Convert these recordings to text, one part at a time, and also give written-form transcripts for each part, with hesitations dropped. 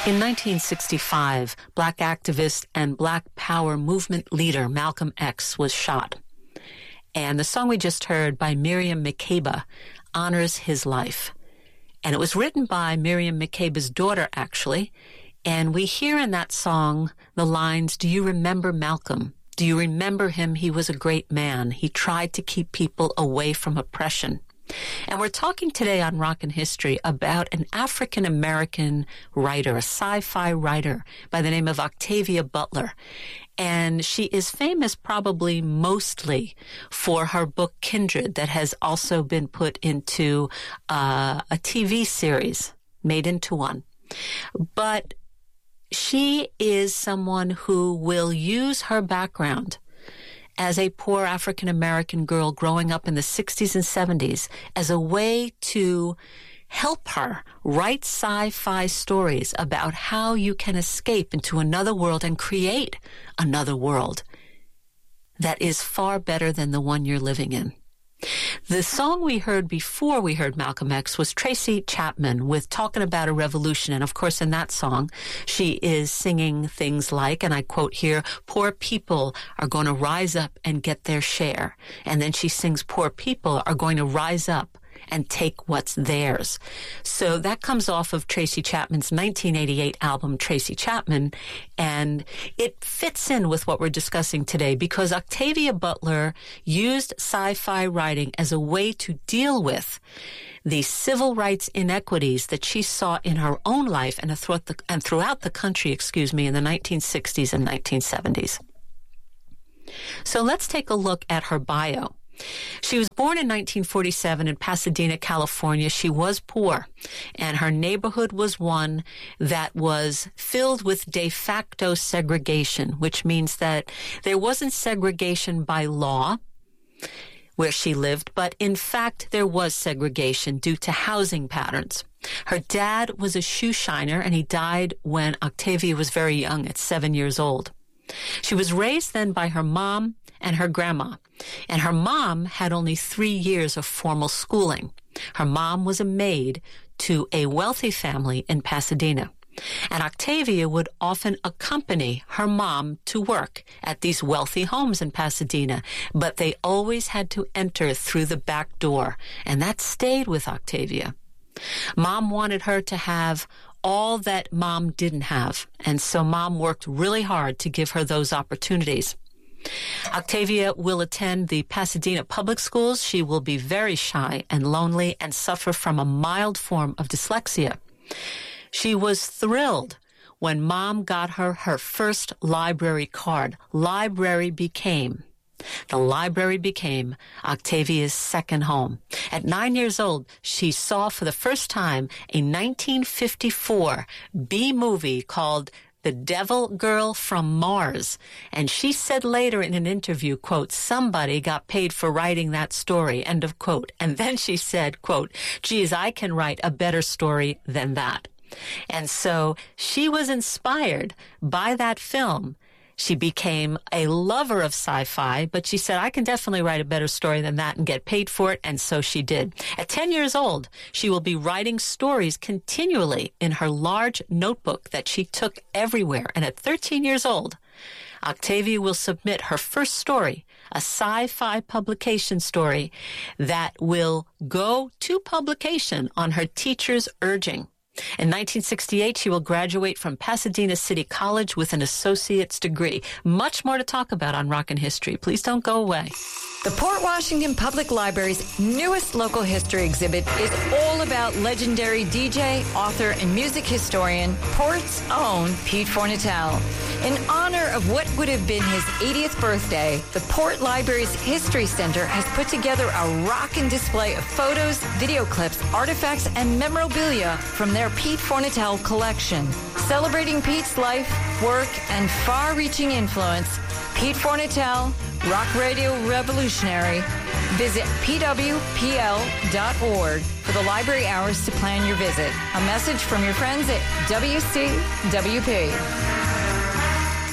In 1965, Black activist and Black Power movement leader Malcolm X was shot. And the song we just heard by Miriam Makeba honors his life. And it was written by Miriam Makeba's daughter, actually. And we hear in that song the lines, "Do you remember Malcolm? Do you remember him? He was a great man. He tried to keep people away from oppression." And we're talking today on Rockin' History about an African-American writer, a sci-fi writer by the name of Octavia Butler. And she is famous probably mostly for her book Kindred that has also been put into a TV series, made into one. But she is someone who will use her background as a poor African-American girl growing up in the 60s and 70s as a way to help her write sci-fi stories about how you can escape into another world and create another world that is far better than the one you're living in. The song we heard before we heard Malcolm X was Tracy Chapman with Talking About a Revolution. And of course, in that song, she is singing things like, and I quote here, "Poor people are going to rise up and get their share." And then she sings, "Poor people are going to rise up and take what's theirs." So that comes off of Tracy Chapman's 1988 album, Tracy Chapman, and it fits in with what we're discussing today because Octavia Butler used sci-fi writing as a way to deal with the civil rights inequities that she saw in her own life and throughout the country, in the 1960s and 1970s. So let's take a look at her bio. She was born in 1947 in Pasadena, California. She was poor, and her neighborhood was one that was filled with de facto segregation, which means that there wasn't segregation by law where she lived, but in fact there was segregation due to housing patterns. Her dad was a shoe shiner, and he died when Octavia was very young, at 7 years old. She was raised then by her mom and her grandma, and her mom had only 3 years of formal schooling. Her mom was a maid to a wealthy family in Pasadena, and Octavia would often accompany her mom to work at these wealthy homes in Pasadena, but they always had to enter through the back door, and that stayed with Octavia. Mom wanted her to have all that mom didn't have, and so mom worked really hard to give her those opportunities. Octavia will attend the Pasadena public schools. She will be very shy and lonely and suffer from a mild form of dyslexia. She was thrilled when mom got her her first library card. The library became Octavia's second home. At 9 years old, she saw for the first time a 1954 B-movie called The Devil Girl from Mars. And she said later in an interview, quote, "Somebody got paid for writing that story," end of quote. And then she said, quote, "Geez, I can write a better story than that." And so she was inspired by that film. She became a lover of sci-fi, but she said, "I can definitely write a better story than that and get paid for it," and so she did. At 10 years old, she will be writing stories continually in her large notebook that she took everywhere. And at 13 years old, Octavia will submit her first story, a sci-fi publication story that will go to publication on her teacher's urging. In 1968, she will graduate from Pasadena City College with an associate's degree. Much more to talk about on Rockin' History. Please don't go away. The Port Washington Public Library's newest local history exhibit is all about legendary DJ, author, and music historian, Port's own Pete Fornatale. In honor of what would have been his 80th birthday, the Port Library's History Center has put together a rockin' display of photos, video clips, artifacts, and memorabilia from their Pete Fornatale collection. Celebrating Pete's life, work, and far-reaching influence, Pete Fornatale, rock radio revolutionary. Visit pwpl.org for the library hours to plan your visit. A message from your friends at WCWP.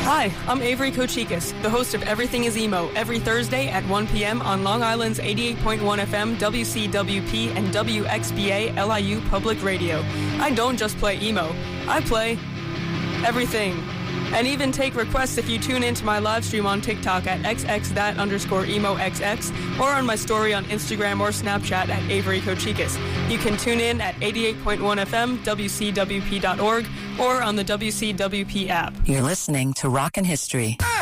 Hi, I'm Avery Kochikis, the host of Everything is Emo, every Thursday at 1 p.m. on Long Island's 88.1 FM, WCWP, and WXBA LIU Public Radio. I don't just play emo, I play everything. And even take requests if you tune into my live stream on TikTok at xx_emoxx or on my story on Instagram or Snapchat at Avery Kochikis. You can tune in at 88.1 FM, WCWP.org, or on the WCWP app. You're listening to Rockin' History.